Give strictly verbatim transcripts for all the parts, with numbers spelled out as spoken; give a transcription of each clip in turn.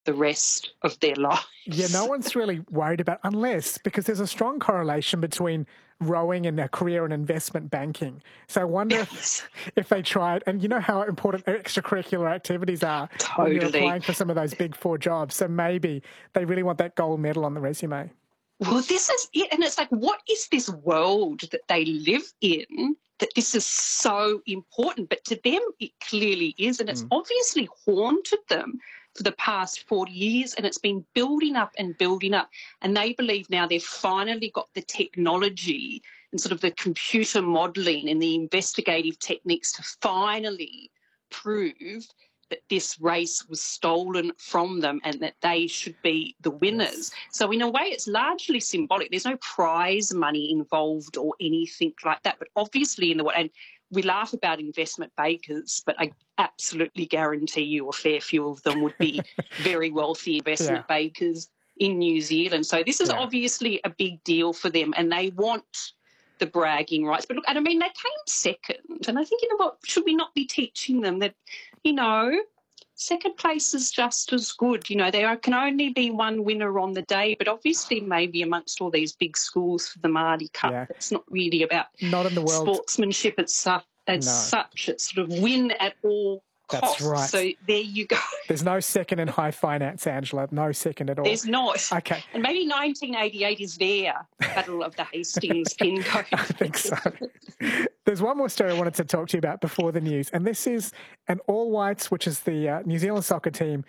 the rest of their lives. Yeah, no one's really worried about, unless, because there's a strong correlation between rowing and a career in investment banking. So I wonder Yes. if, if they tried, and you know how important extracurricular activities are Totally. when you're applying for some of those big four jobs. So maybe they really want that gold medal on the resume. Well, this is it. And it's like, what is this world that they live in that this is so important? But to them, it clearly is. And it's mm. obviously haunted them for the past forty years, and it's been building up and building up. And they believe now they've finally got the technology and sort of the computer modelling and the investigative techniques to finally prove that this race was stolen from them and that they should be the winners. Yes. So in a way, it's largely symbolic. There's no prize money involved or anything like that. But obviously in the way, and we laugh about investment bankers, but I absolutely guarantee you a fair few of them would be very wealthy investment yeah. bankers in New Zealand. So this is yeah. obviously a big deal for them, and they want the bragging rights. But look, and I mean, they came second, and I think, you know what, should we not be teaching them that, you know, second place is just as good. You know, there can only be one winner on the day, but obviously maybe amongst all these big schools for the Māori Cup, yeah. it's not really about not in the world. sportsmanship as, su- as no. such. It's sort of win at all costs. That's right. So there you go. There's no second in high finance, Angela. No second at all. There's not. Okay. And maybe nineteen eighty-eight is their Battle of the Hastings pin code. I think so. There's one more story I wanted to talk to you about before the news, and this is an All Whites, which is the uh, New Zealand soccer team.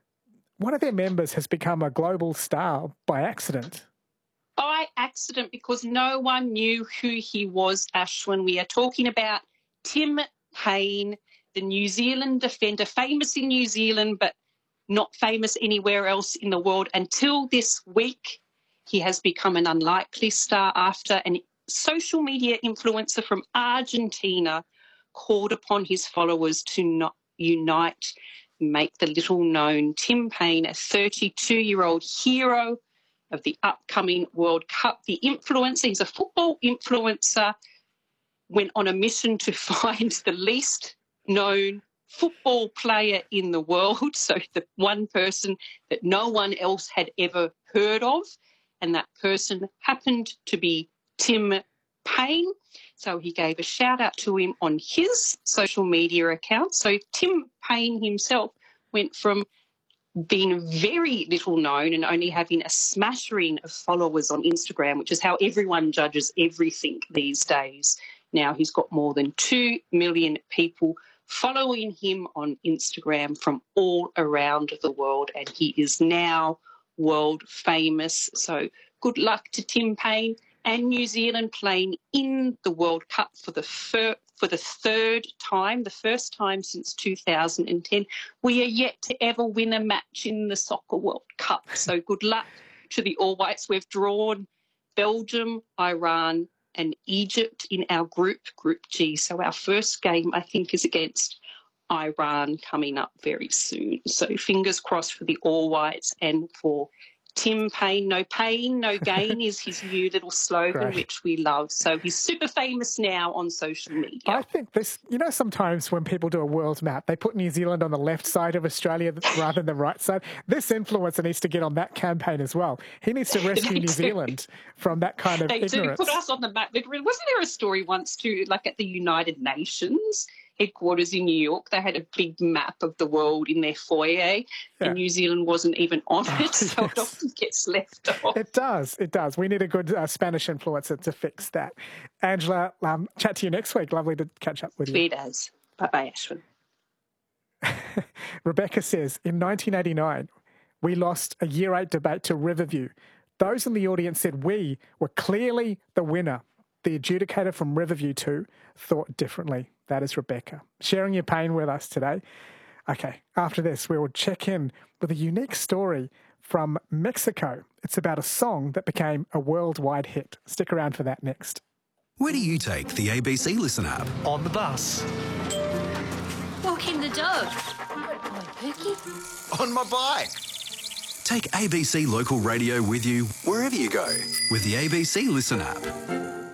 One of their members has become a global star by accident. By accident, because no one knew who he was, Ashwin. We are talking about Tim Paine, the New Zealand defender, famous in New Zealand, but not famous anywhere else in the world. Until this week, he has become an unlikely star after an social media influencer from Argentina called upon his followers to not unite, make the little known Tim Paine, a thirty-two-year-old hero of the upcoming World Cup. The influencer, he's a football influencer, went on a mission to find the least known football player in the world, so the one person that no one else had ever heard of, and that person happened to be Tim Paine. So he gave a shout out to him on his social media account. So Tim Paine himself went from being very little known and only having a smattering of followers on Instagram, which is how everyone judges everything these days. Now he's got more than two million people following him on Instagram from all around the world, and he is now world famous. So good luck to Tim Paine and New Zealand playing in the World Cup for the fir- for the third time, the first time since two thousand ten. We are yet to ever win a match in the Soccer World Cup. So good luck to the All Whites. We've drawn Belgium, Iran and Egypt in our group, Group G. So our first game, I think, is against Iran coming up very soon. So fingers crossed for the All Whites and for Tim Paine. No pain, no gain is his new little slogan, Great. Which we love. So he's super famous now on social media. I think this, you know, sometimes when people do a world map, they put New Zealand on the left side of Australia rather than the right side. This influencer needs to get on that campaign as well. He needs to rescue New Zealand from that kind of they ignorance. They do put us on the map. Wasn't there a story once too, like at the United Nations headquarters in New York, they had a big map of the world in their foyer, yeah. and New Zealand wasn't even on it, oh, so yes. it often gets left off. It does, it does. We need a good uh, Spanish influencer to fix that. Angela, um, chat to you next week. Lovely to catch up with you. It does. Bye-bye, Ashwin. Rebecca says, in nineteen eighty-nine, we lost a year eight debate to Riverview. Those in the audience said we were clearly the winner. The adjudicator from Riverview two thought differently. That is Rebecca, sharing your pain with us today. Okay, after this, we will check in with a unique story from Mexico. It's about a song that became a worldwide hit. Stick around for that next. Where do you take the A B C Listen app? On the bus. Walking the dog. My Pookie. On my bike. Take A B C Local Radio with you wherever you go with the A B C Listen app.